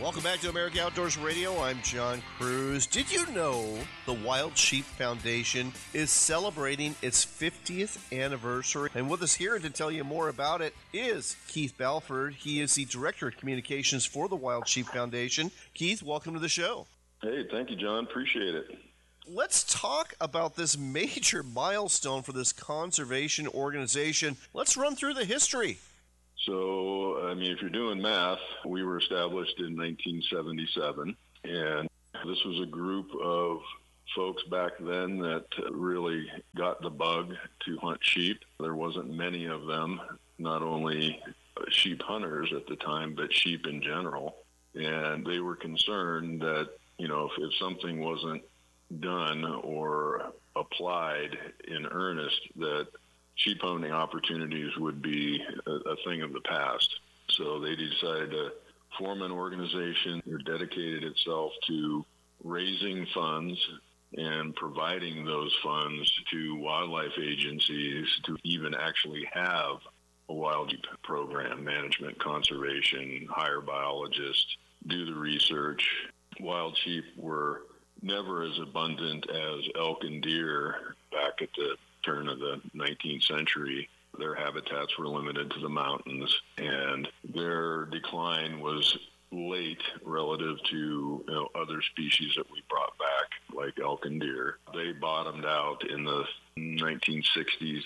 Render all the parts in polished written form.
Welcome back to America Outdoors Radio. I'm John Cruz. Did you know the Wild Sheep Foundation is celebrating its 50th anniversary? And with us here to tell you more about it is Keith Balford. He is the Director of Communications for the Wild Sheep Foundation. Keith, welcome to the show. Hey, thank you, John. Appreciate it. Let's talk about this major milestone for this conservation organization. Let's run through the history. So, if you're doing math, we were established in 1977, and this was a group of folks back then that really got the bug to hunt sheep. There wasn't many of them, not only sheep hunters at the time, but sheep in general. And they were concerned that, if something wasn't done or applied in earnest, that sheep owning opportunities would be a thing of the past. So they decided to form an organization that dedicated itself to raising funds and providing those funds to wildlife agencies to even actually have a wild sheep program, management, conservation, hire biologists, do the research. Wild sheep were never as abundant as elk and deer back at the turn of the 19th century. Their habitats were limited to the mountains, and their decline was late relative to other species that we brought back, like elk and deer. They bottomed out in the 1960s,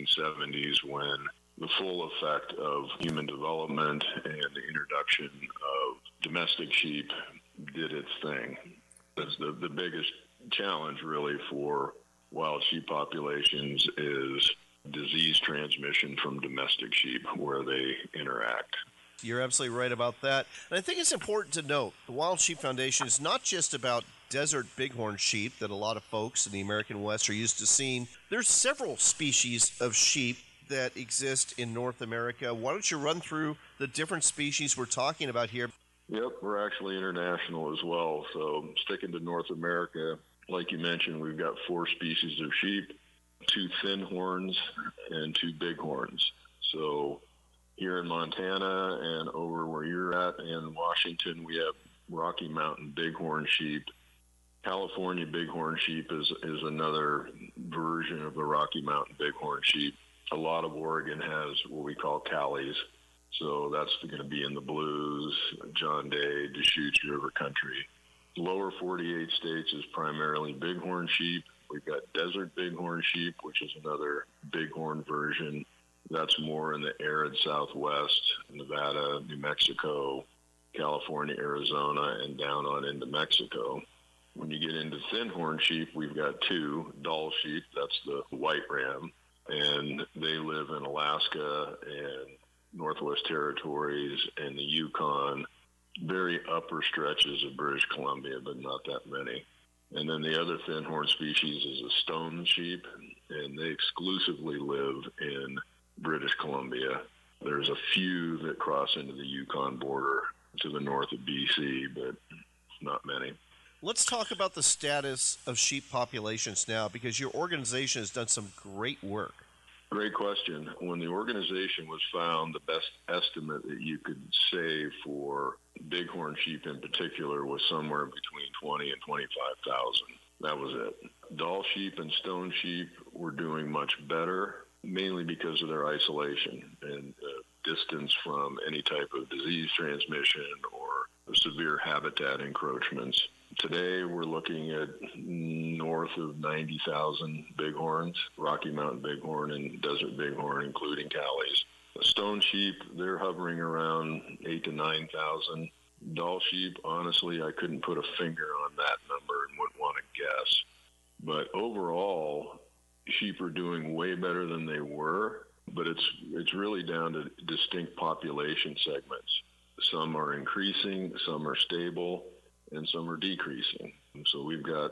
1970s, when the full effect of human development and the introduction of domestic sheep did its thing. That's the biggest challenge, really, for wild sheep populations is disease transmission from domestic sheep where they interact. You're absolutely right about that. And I think it's important to note the Wild Sheep Foundation is not just about desert bighorn sheep that a lot of folks in the American West are used to seeing. There's several species of sheep that exist in North America. Why don't you run through the different species we're talking about here? Yep, we're actually international as well. So sticking to North America, like you mentioned, we've got 4 species of sheep, 2 thin horns and 2 bighorns. So here in Montana and over where you're at in Washington, we have Rocky Mountain bighorn sheep. California bighorn sheep is another version of the Rocky Mountain bighorn sheep. A lot of Oregon has what we call callies. So that's going to be in the Blues, John Day, Deschutes River country. Lower 48 states is primarily bighorn sheep. We've got desert bighorn sheep, which is another bighorn version. That's more in the arid Southwest, Nevada, New Mexico, California, Arizona, and down on into Mexico. When you get into thin horn sheep, we've got 2, Dall sheep, that's the white ram, and they live in Alaska and Northwest Territories and the Yukon, very upper stretches of British Columbia, but not that many. And then the other thin horn species is a stone sheep, and they exclusively live in British Columbia. There's a few that cross into the Yukon border to the north of BC, but not many. Let's talk about the status of sheep populations now, because your organization has done some great work. Great question. When the organization was found, the best estimate that you could say for bighorn sheep in particular was somewhere between 20 and 25,000. That was it. Dall sheep and stone sheep were doing much better, mainly because of their isolation and distance from any type of disease transmission or severe habitat encroachments. Today, we're looking at north of 90,000 bighorns, Rocky Mountain bighorn and desert bighorn, including callies. Stone sheep, they're hovering around 8,000 to 9,000. Dall sheep, honestly, I couldn't put a finger on that number and wouldn't want to guess. But overall, sheep are doing way better than they were, but it's really down to distinct population segments. Some are increasing, some are stable, and some are decreasing. So we've got,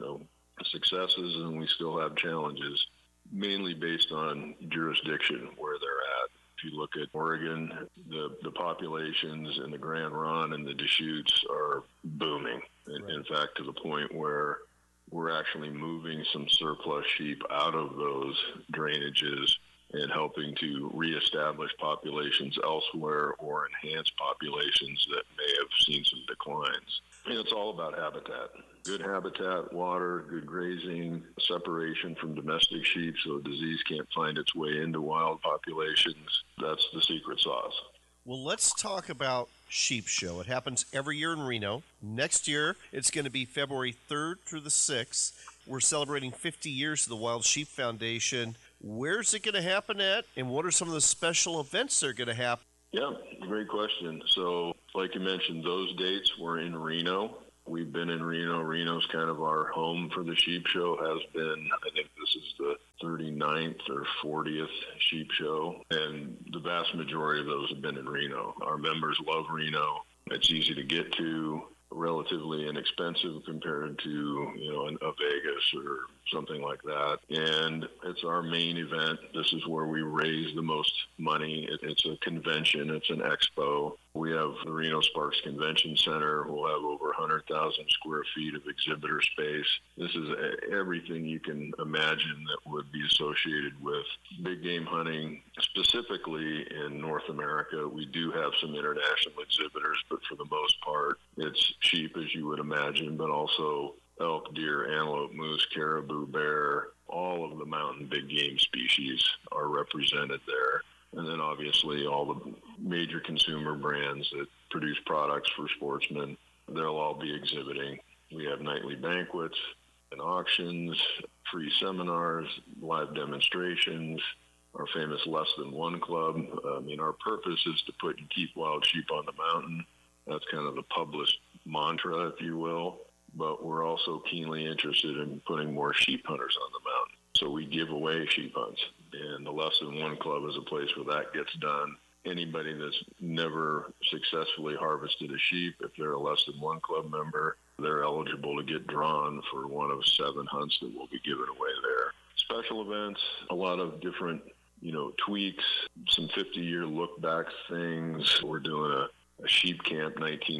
successes and we still have challenges, mainly based on jurisdiction where they're at. If you look at Oregon, the populations in the Grand Ronde and the Deschutes are booming. Right. In fact, to the point where we're actually moving some surplus sheep out of those drainages and helping to reestablish populations elsewhere or enhance populations that may have seen some declines. And it's all about habitat. Good habitat, water, good grazing, separation from domestic sheep so disease can't find its way into wild populations. That's the secret sauce. Well, let's talk about Sheep Show. It happens every year in Reno. Next year, it's going to be February 3rd through the 6th. We're celebrating 50 years of the Wild Sheep Foundation. Where's it going to happen at, and what are some of the special events that are going to happen? Yeah, great question. So, like you mentioned, those dates were in Reno. We've been in Reno. Reno's kind of our home for the Sheep Show, has been. I think this is the 39th or 40th Sheep Show, and the vast majority of those have been in Reno. Our members love Reno. It's easy to get to, relatively inexpensive compared to, a Vegas or something like that. And it's our main event. This is where we raise the most money. It's a convention. It's an expo. We have the Reno Sparks Convention Center. We'll have over 100,000 square feet of exhibitor space. This is everything you can imagine that would be associated with big game hunting, specifically in North America. We do have some international exhibitors, but for the most part, it's sheep, as you would imagine, but also elk, deer, antelope, moose, caribou, bear. All of the mountain big game species are represented there. And then obviously all the major consumer brands that produce products for sportsmen, they'll all be exhibiting. We have nightly banquets and auctions, free seminars, live demonstrations, our famous Less Than One Club. Our purpose is to put and keep wild sheep on the mountain. That's kind of the published mantra, if you will. But we're also keenly interested in putting more sheep hunters on the mountain. So we give away sheep hunts. And the Less Than One Club is a place where that gets done. Anybody that's never successfully harvested a sheep, if they're a Less Than One Club member, they're eligible to get drawn for one of 7 hunts that will be given away there. Special events, a lot of different, tweaks, some 50-year look-back things. We're doing a Sheep Camp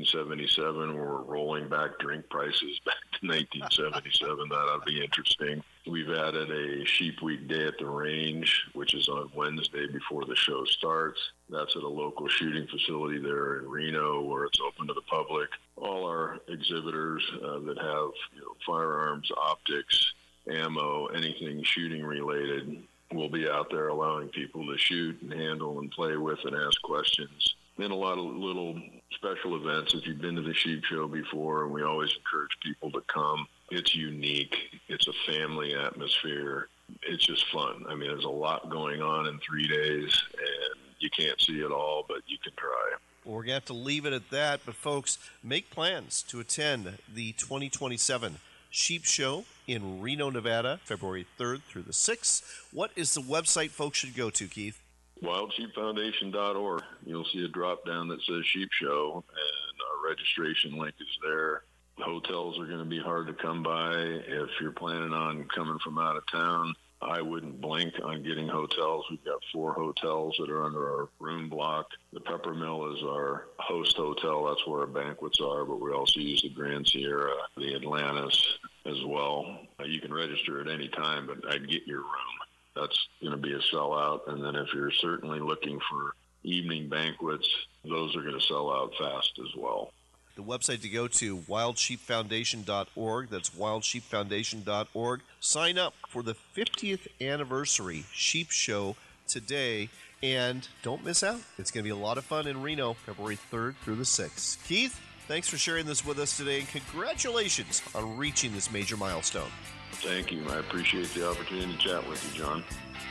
1977 where we're rolling back drink prices back to 1977. That ought to be interesting. We've added a Sheep Week Day at the range, which is on Wednesday before the show starts. That's at a local shooting facility there in Reno where it's open to the public. All our exhibitors that have firearms, optics, ammo, anything shooting related will be out there allowing people to shoot and handle and play with and ask questions. Then a lot of little special events. If you've been to the Sheep Show before, and we always encourage people to come. It's unique. It's a family atmosphere. It's just fun. There's a lot going on in 3 days, and you can't see it all, but you can try. Well, we're going to have to leave it at that. But, folks, make plans to attend the 2027 Sheep Show in Reno, Nevada, February 3rd through the 6th. What is the website folks should go to, Keith? WildSheepFoundation.org. You'll see a drop down that says Sheep Show, and our registration link is there. Hotels are going to be hard to come by. If you're planning on coming from out of town, I wouldn't blink on getting hotels. We've got 4 hotels that are under our room block. The Peppermill is our host hotel. That's where our banquets are, but we also use the Grand Sierra, the Atlantis as well. You can register at any time, but I'd get your room. That's going to be a sellout. And then if you're certainly looking for evening banquets, those are going to sell out fast as well. The website to go to, wildsheepfoundation.org. That's wildsheepfoundation.org. Sign up for the 50th anniversary Sheep Show today, and don't miss out. It's going to be a lot of fun in Reno, February 3rd through the 6th. Keith, thanks for sharing this with us today, and congratulations on reaching this major milestone. Thank you. I appreciate the opportunity to chat with you, John.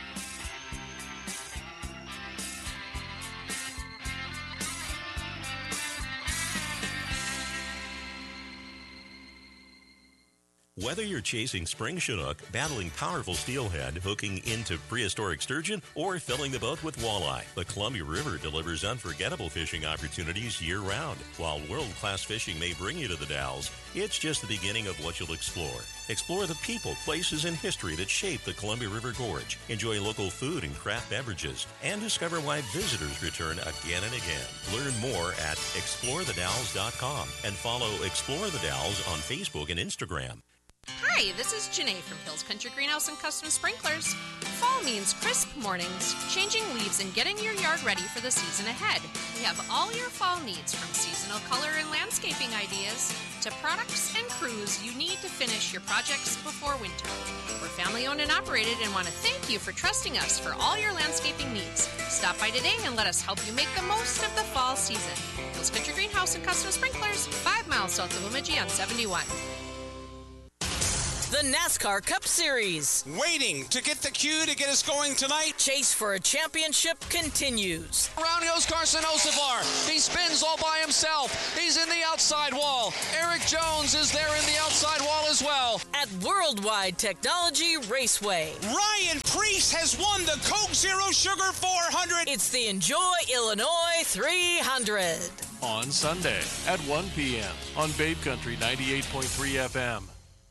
Whether you're chasing spring chinook, battling powerful steelhead, hooking into prehistoric sturgeon, or filling the boat with walleye, the Columbia River delivers unforgettable fishing opportunities year-round. While world-class fishing may bring you to the Dalles, it's just the beginning of what you'll explore. Explore the people, places, and history that shape the Columbia River Gorge. Enjoy local food and craft beverages, and discover why visitors return again and again. Learn more at ExploreTheDalles.com and follow Explore the Dalles on Facebook and Instagram. Hi, Hi, this is Janae from Hills Country Greenhouse and Custom Sprinklers. Fall means crisp mornings, changing leaves, and getting your yard ready for the season ahead. We have all your fall needs, from seasonal color and landscaping ideas to products and crews you need to finish your projects before winter. We're family-owned and operated and want to thank you for trusting us for all your landscaping needs. Stop by today and let us help you make the most of the fall season. Hills Country Greenhouse and Custom Sprinklers, 5 miles south of Bemidji on 71. The NASCAR Cup Series. Waiting to get the cue to get us going tonight. Chase for a championship continues. Around goes Carson Hocevar. He spins all by himself. He's in the outside wall. Eric Jones is there in the outside wall as well. At Worldwide Technology Raceway. Ryan Preece has won the Coke Zero Sugar 400. It's the Enjoy Illinois 300. On Sunday at 1 p.m. on Babe Country 98.3 FM.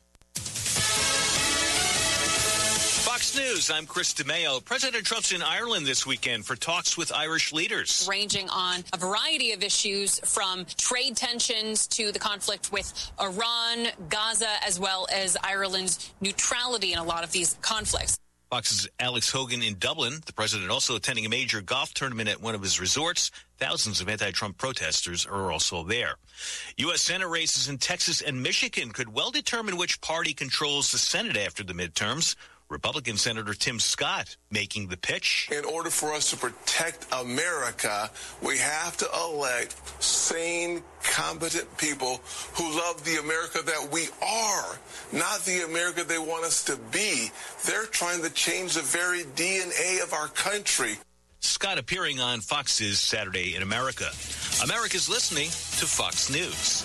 Fox News, I'm Chris DeMeo. President Trump's in Ireland this weekend for talks with Irish leaders. Ranging on a variety of issues, from trade tensions to the conflict with Iran, Gaza, as well as Ireland's neutrality in a lot of these conflicts. Fox's Alex Hogan in Dublin. The president also attending a major golf tournament at one of his resorts. Thousands of anti-Trump protesters are also there. U.S. Senate races in Texas and Michigan could well determine which party controls the Senate after the midterms. Republican Senator Tim Scott making the pitch. In order for us to protect America, we have to elect sane, competent people who love the America that we are, not the America they want us to be. They're trying to change the very DNA of our country. Scott appearing on Fox's Saturday in America. America's listening to Fox News.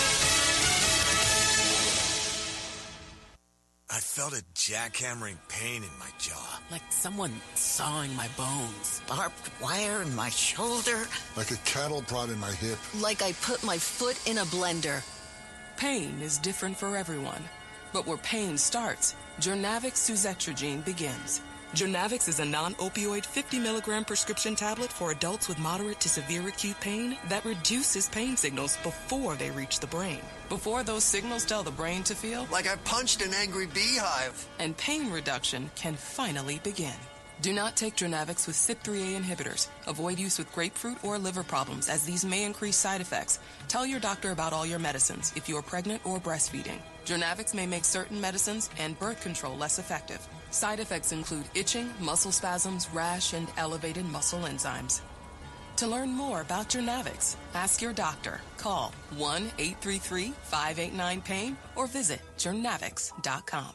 I felt a jackhammering pain in my jaw. Like someone sawing my bones. Barbed wire in my shoulder. Like a cattle prod in my hip. Like I put my foot in a blender. Pain is different for everyone. But where pain starts, Journavx Suzetrigine begins. Journavx is a non-opioid 50-milligram prescription tablet for adults with moderate to severe acute pain that reduces pain signals before they reach the brain. Before those signals tell the brain to feel like I punched an angry beehive. And pain reduction can finally begin. Do not take Journavx with CYP3A inhibitors. Avoid use with grapefruit or liver problems, as these may increase side effects. Tell your doctor about all your medicines if you are pregnant or breastfeeding. Journavx may make certain medicines and birth control less effective. Side effects include itching, muscle spasms, rash, and elevated muscle enzymes. To learn more about Journavx, ask your doctor. Call 1-833-589-PAIN or visit journavx.com.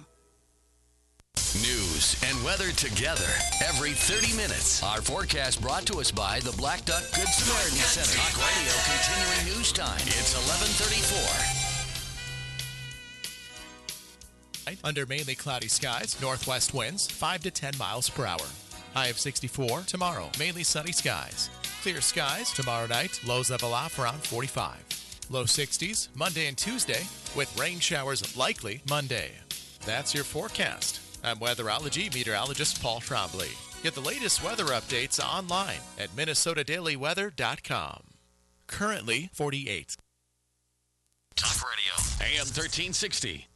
News and weather together every 30 minutes. Our forecast brought to us by the Black Duck Good Samaritan Center. Talk Radio continuing news time. It's 11:34. Under mainly cloudy skies, northwest winds 5 to 10 miles per hour. High of 64 tomorrow, mainly sunny skies. Clear skies tomorrow night, lows level off around 45. Low 60s Monday and Tuesday, with rain showers likely Monday. That's your forecast. I'm weatherology meteorologist Paul Trombley. Get the latest weather updates online at minnesotadailyweather.com. Currently 48. Talk Radio, AM 1360.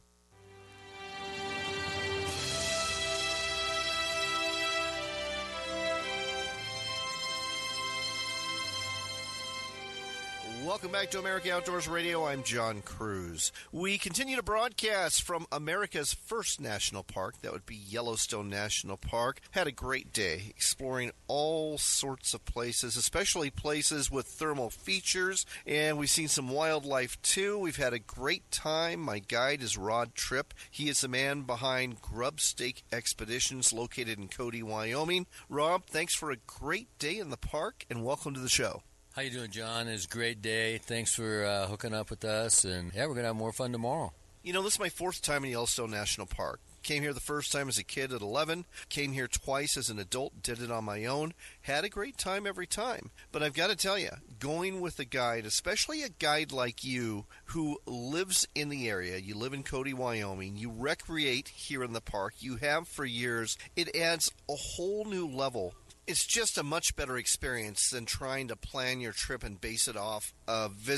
Welcome back to America Outdoors Radio. I'm John Cruz. We continue to broadcast from America's first national park. That would be Yellowstone National Park. Had a great day exploring all sorts of places, especially places with thermal features. And we've seen some wildlife too. We've had a great time. My guide is Rod Tripp. He is the man behind Grubstake Expeditions, located in Cody, Wyoming. Rob, thanks for a great day in the park, and welcome to the show. How you doing, John? It's a great day. Thanks for hooking up with us, and yeah, we're going to have more fun tomorrow. You know, this is my fourth time in Yellowstone National Park. Came here the first time as a kid at 11, came here twice as an adult, did it on my own, had a great time every time. But I've got to tell you, going with a guide, especially a guide like you who lives in the area, you live in Cody, Wyoming, you recreate here in the park, you have for years, it adds a whole new level. It's just a much better experience than trying to plan your trip and base it off a visit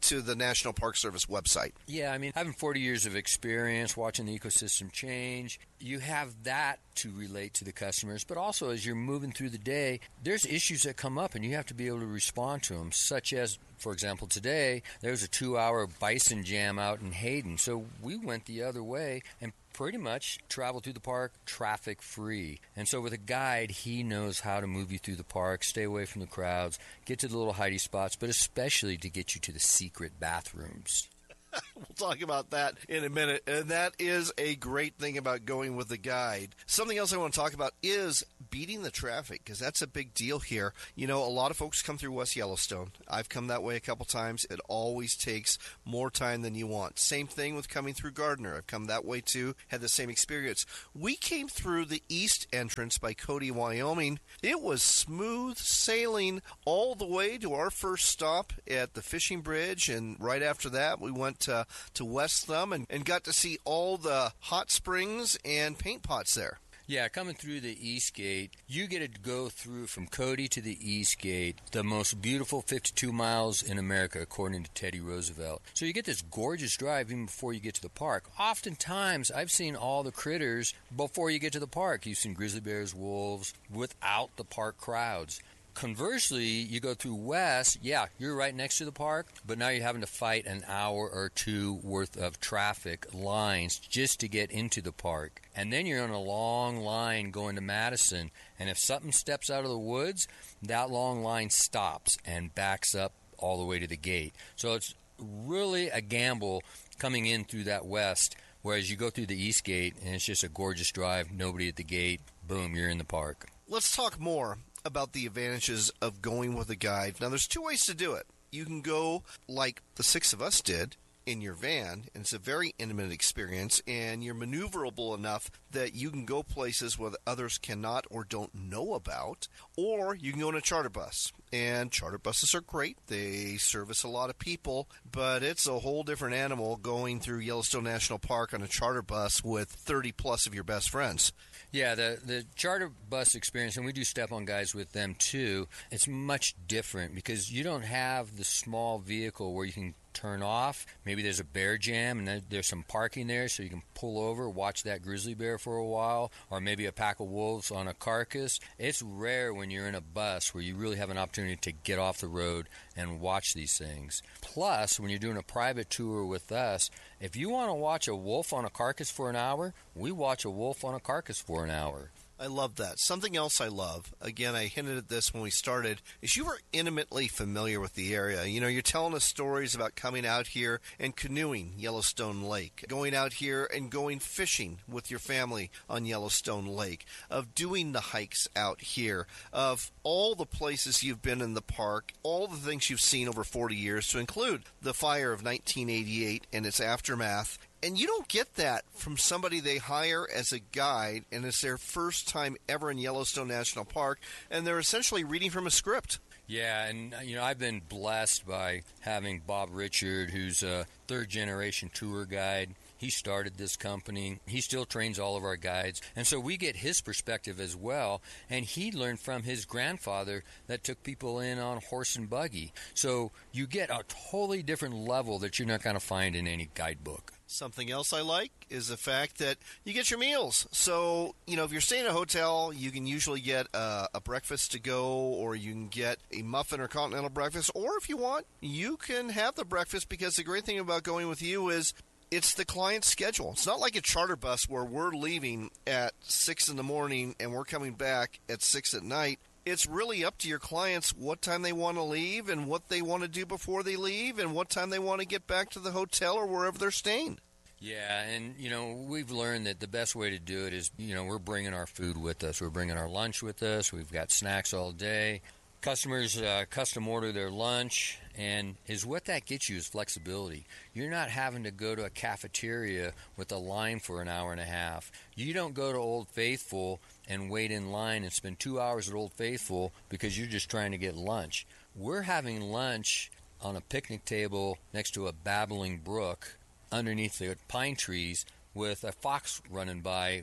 to the National Park Service website. Yeah, I mean, having 40 years of experience watching the ecosystem change, you have that to relate to the customers, but also as you're moving through the day, there's issues that come up and you have to be able to respond to them, such as, for example, today, there's a 2-hour bison jam out in Hayden, so we went the other way and pretty much travel through the park traffic free. And so with a guide, he knows how to move you through the park, stay away from the crowds, get to the little hidey spots, but especially to get you to the secret bathrooms. We'll talk about that in a minute, and that is a great thing about going with a guide. Something else I want to talk about is beating the traffic, because that's a big deal here. You know, a lot of folks come through West Yellowstone. I've come that way a couple times. It always takes more time than you want. Same thing with coming through Gardner. I've come that way too, had the same experience. We came through the east entrance by Cody, Wyoming. It was smooth sailing all the way to our first stop at the fishing bridge, and right after that we went to West Thumb and got to see all the hot springs and paint pots there. Yeah, coming through the East Gate, you get to go through from Cody to the East Gate, the most beautiful 52 miles in America, according to Teddy Roosevelt. So you get this gorgeous drive even before you get to the park. Oftentimes, I've seen all the critters before you get to the park. You've seen grizzly bears, wolves, without the park crowds. Conversely, you go through West, yeah, you're right next to the park, but now you're having to fight an hour or two worth of traffic lines just to get into the park. And then you're on a long line going to Madison, and if something steps out of the woods, that long line stops and backs up all the way to the gate. So it's really a gamble coming in through that West, whereas you go through the East Gate, and it's just a gorgeous drive, nobody at the gate, boom, you're in the park. Let's talk more about the advantages of going with a guide. Now, there's two ways to do it. You can go like the six of us did in your van, and it's a very intimate experience, and you're maneuverable enough that you can go places where others cannot or don't know about, or you can go in a charter bus. And charter buses are great. They service a lot of people, but it's a whole different animal going through Yellowstone National Park on a charter bus with 30 plus of your best friends. Yeah, the charter bus experience, and we do step-on guides with them too, it's much different because you don't have the small vehicle where you can turn off. Maybe there's a bear jam and then there's some parking there so you can pull over, watch that grizzly bear for a while, or maybe a pack of wolves on a carcass. It's rare when you're in a bus where you really have an opportunity to get off the road and watch these things. Plus, when you're doing a private tour with us, if you want to watch a wolf on a carcass for an hour, we watch a wolf on a carcass for an hour. I love that. Something else I love, again, I hinted at this when we started, is you are intimately familiar with the area. You know, you're telling us stories about coming out here and canoeing Yellowstone Lake, going out here and going fishing with your family on Yellowstone Lake, of doing the hikes out here, of all the places you've been in the park, all the things you've seen over 40 years, to include the fire of 1988 and its aftermath. And you don't get that from somebody they hire as a guide, and it's their first time ever in Yellowstone National Park, and they're essentially reading from a script. Yeah, and you know, I've been blessed by having Bob Richard, who's a third-generation tour guide. He started this company. He still trains all of our guides. And so we get his perspective as well. And he learned from his grandfather that took people in on horse and buggy. So you get a totally different level that you're not going to find in any guidebook. Something else I like is the fact that you get your meals. So, you know, if you're staying at a hotel, you can usually get a breakfast to go, or you can get a muffin or continental breakfast. Or if you want, you can have the breakfast, because the great thing about going with you is it's the client's schedule. It's not like a charter bus where we're leaving at 6 in the morning and we're coming back at 6 at night. It's really up to your clients what time they want to leave and what they want to do before they leave and what time they want to get back to the hotel or wherever they're staying. Yeah, and, you know, we've learned that the best way to do it is, you know, we're bringing our food with us. We're bringing our lunch with us. We've got snacks all day. Customers custom order their lunch, and what that gets you is flexibility. You're not having to go to a cafeteria with a line for an hour and a half. You don't go to Old Faithful and wait in line and spend 2 hours at Old Faithful because you're just trying to get lunch. We're having lunch on a picnic table next to a babbling brook underneath the pine trees with a fox running by.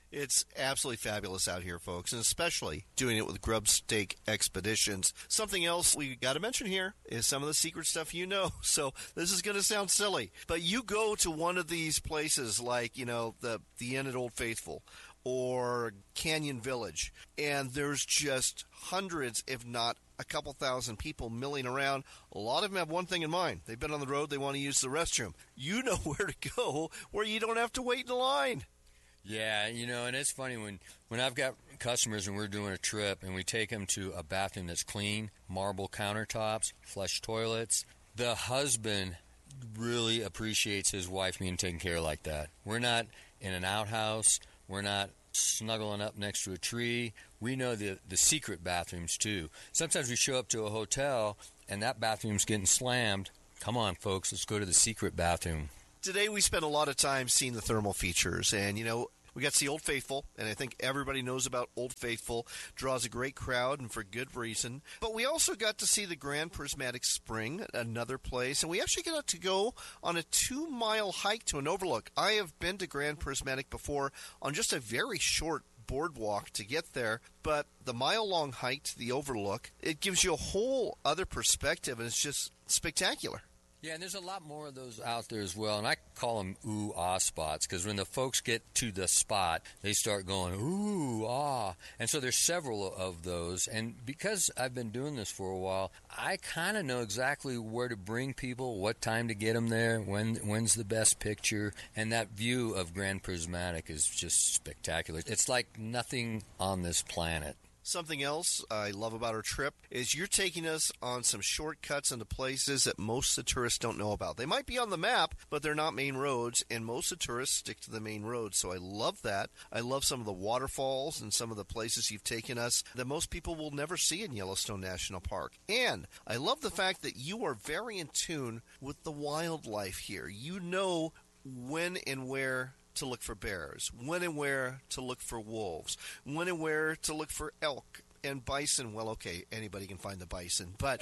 It's absolutely fabulous out here, folks, and especially doing it with Grub Stake Expeditions. Something else we got to mention here is some of the secret stuff you know. So this is going to sound silly, but you go to one of these places like, the Inn at Old Faithful or Canyon Village, and there's just hundreds, if not a couple thousand people milling around. A lot of them have one thing in mind. They've been on the road. They want to use the restroom. You know where to go where you don't have to wait in line. Yeah, and it's funny when I've got customers and we're doing a trip and we take them to a bathroom that's clean, marble countertops, flush toilets, the husband really appreciates his wife being taken care of like that. We're not in an outhouse. We're not snuggling up next to a tree. We know the secret bathrooms, too. Sometimes we show up to a hotel and that bathroom's getting slammed. Come on, folks, let's go to the secret bathroom. Today we spent a lot of time seeing the thermal features, and we got to see Old Faithful, and I think everybody knows about Old Faithful. Draws a great crowd, and for good reason. But we also got to see the Grand Prismatic Spring, another place, and we actually got to go on a 2-mile hike to an overlook. I have been to Grand Prismatic before on just a very short boardwalk to get there, but the mile-long hike to the overlook, it gives you a whole other perspective, and it's just spectacular. Yeah, and there's a lot more of those out there as well, and I call them ooh-ah spots, because when the folks get to the spot, they start going, ooh-ah, and so there's several of those, and because I've been doing this for a while, I kind of know exactly where to bring people, what time to get them there, when's the best picture, and that view of Grand Prismatic is just spectacular. It's like nothing on this planet. Something else I love about our trip is you're taking us on some shortcuts into places that most of the tourists don't know about. They might be on the map, but they're not main roads, and most of the tourists stick to the main roads. So I love that. I love some of the waterfalls and some of the places you've taken us that most people will never see in Yellowstone National Park. And I love the fact that you are very in tune with the wildlife here. You know when and where to look for bears, when and where to look for wolves, when and where to look for elk and bison. Well, okay, anybody can find the bison. But,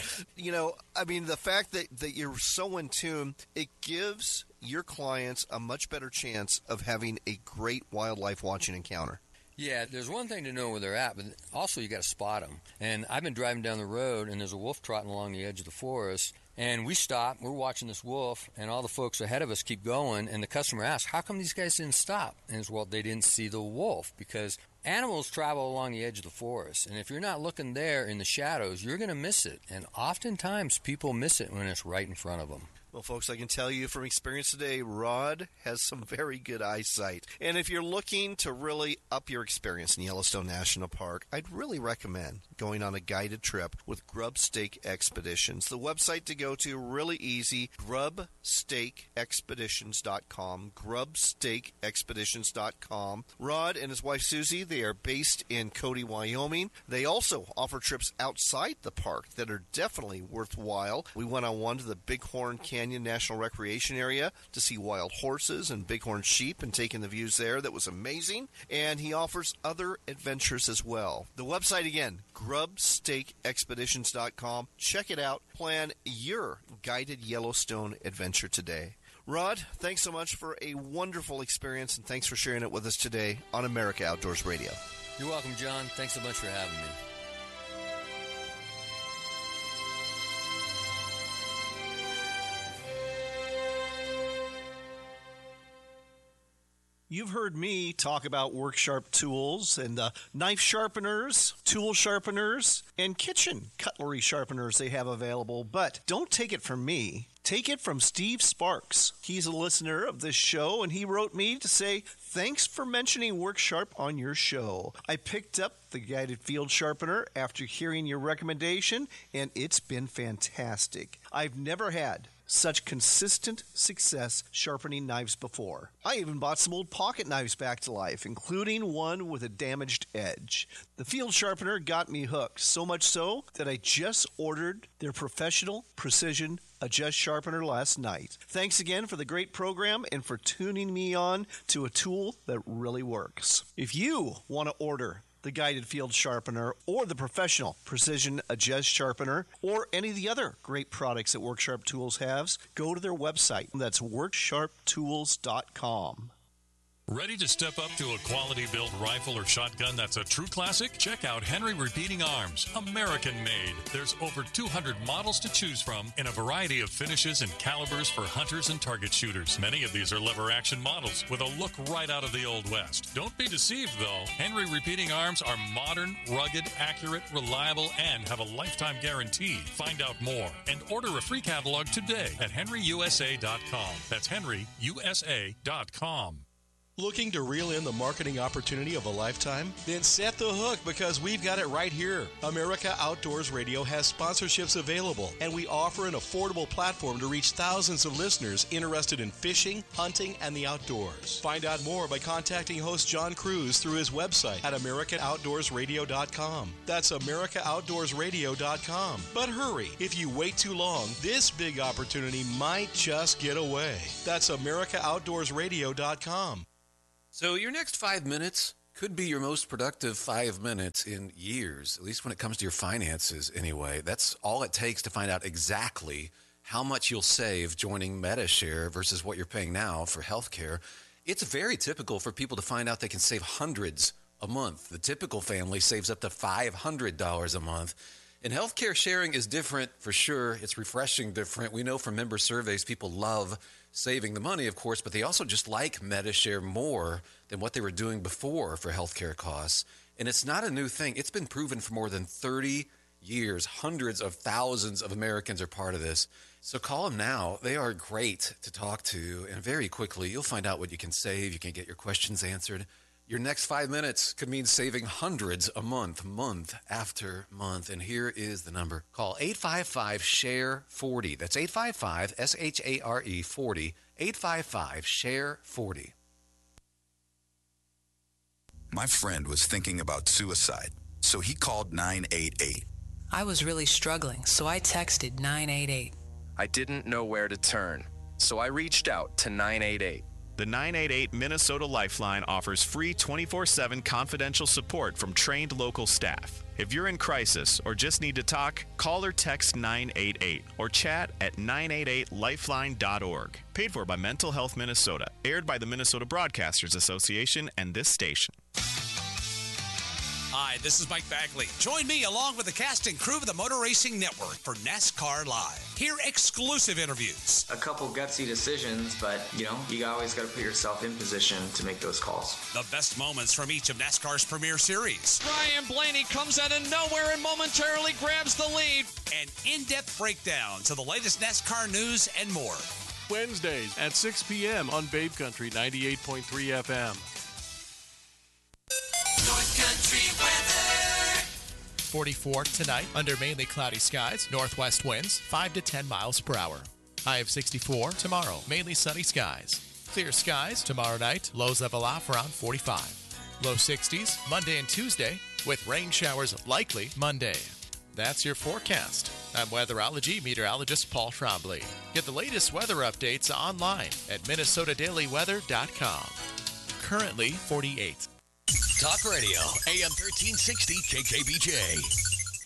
the fact that you're so in tune, it gives your clients a much better chance of having a great wildlife watching encounter. Yeah, there's one thing to know where they're at, but also you got to spot them. And I've been driving down the road, and there's a wolf trotting along the edge of the forest, and we stop, we're watching this wolf, and all the folks ahead of us keep going, and the customer asks, how come these guys didn't stop? And it's, well, they didn't see the wolf, because animals travel along the edge of the forest, and if you're not looking there in the shadows, you're going to miss it, and oftentimes people miss it when it's right in front of them. Well, folks, I can tell you from experience today, Rod has some very good eyesight. And if you're looking to really up your experience in Yellowstone National Park, I'd really recommend going on a guided trip with Grub Stake Expeditions. The website to go to, really easy, grubstakeexpeditions.com, grubstakeexpeditions.com. Rod and his wife Susie, they are based in Cody, Wyoming. They also offer trips outside the park that are definitely worthwhile. We went on one to the Bighorn Canyon National Recreation Area to see wild horses and bighorn sheep and taking the views there. That was amazing. And he offers other adventures as well. The website again, grubstakeexpeditions.com. Check it out. Plan your guided Yellowstone adventure today. Rod, thanks so much for a wonderful experience, and thanks for sharing it with us today on America Outdoors Radio. You're welcome, John. Thanks so much for having me. You've heard me talk about WorkSharp tools and knife sharpeners, tool sharpeners, and kitchen cutlery sharpeners they have available. But don't take it from me. Take it from Steve Sparks. He's a listener of this show, and he wrote me to say, thanks for mentioning WorkSharp on your show. I picked up the guided field sharpener after hearing your recommendation, and it's been fantastic. I've never had such consistent success sharpening knives before. I even bought some old pocket knives back to life, including one with a damaged edge. The field sharpener got me hooked, so much so that I just ordered their professional precision Adjust Sharpener last night. Thanks again for the great program and for tuning me on to a tool that really works. If you want to order the guided field sharpener or the professional precision adjust sharpener or any of the other great products that WorkSharp Tools has, go to their website. That's worksharptools.com. Ready to step up to a quality-built rifle or shotgun that's a true classic? Check out Henry Repeating Arms, American-made. There's over 200 models to choose from in a variety of finishes and calibers for hunters and target shooters. Many of these are lever-action models with a look right out of the Old West. Don't be deceived, though. Henry Repeating Arms are modern, rugged, accurate, reliable, and have a lifetime guarantee. Find out more and order a free catalog today at henryusa.com. That's henryusa.com. Looking to reel in the marketing opportunity of a lifetime? Then set the hook, because we've got it right here. America Outdoors Radio has sponsorships available, and we offer an affordable platform to reach thousands of listeners interested in fishing, hunting, and the outdoors. Find out more by contacting host John Cruz through his website at AmericanOutdoorsRadio.com. That's AmericanOutdoorsRadio.com. But hurry, if you wait too long, this big opportunity might just get away. That's AmericanOutdoorsRadio.com. So your next 5 minutes could be your most productive 5 minutes in years, at least when it comes to your finances anyway. That's all it takes to find out exactly how much you'll save joining Medi-Share versus what you're paying now for health care. It's very typical for people to find out they can save hundreds a month. The typical family saves up to $500 a month. And healthcare sharing is different for sure. It's refreshing different. We know from member surveys people love saving the money, of course, but they also just like Medi-Share more than what they were doing before for healthcare costs. And it's not a new thing. It's been proven for more than 30 years. Hundreds of thousands of Americans are part of this. So call them now. They are great to talk to, and very quickly you'll find out what you can save. You can get your questions answered. Your next 5 minutes could mean saving hundreds a month, month after month. And here is the number. Call 855-SHARE-40. That's 855-SHARE 40. 855-SHARE-40. My friend was thinking about suicide, so he called 988. I was really struggling, so I texted 988. I didn't know where to turn, so I reached out to 988. The 988 Minnesota Lifeline offers free 24/7 confidential support from trained local staff. If you're in crisis or just need to talk, call or text 988 or chat at 988lifeline.org. Paid for by Mental Health Minnesota. Aired by the Minnesota Broadcasters Association and this station. Hi, this is Mike Bagley. Join me along with the cast and crew of the Motor Racing Network for NASCAR Live. Hear exclusive interviews. A couple gutsy decisions, but, you always got to put yourself in position to make those calls. The best moments from each of NASCAR's premier series. Ryan Blaney comes out of nowhere and momentarily grabs the lead. And in-depth breakdowns of the latest NASCAR news and more. Wednesdays at 6 p.m. on Babe Country 98.3 FM. North Country weather. 44 tonight under mainly cloudy skies, northwest winds 5 to 10 miles per hour. High of 64 tomorrow, mainly sunny skies. Clear skies tomorrow night, lows level off around 45. Low 60s Monday and Tuesday with rain showers likely Monday. That's your forecast. I'm weatherology meteorologist Paul Trombley. Get the latest weather updates online at minnesotadailyweather.com. Currently 48. Talk Radio, AM 1360 KKBJ.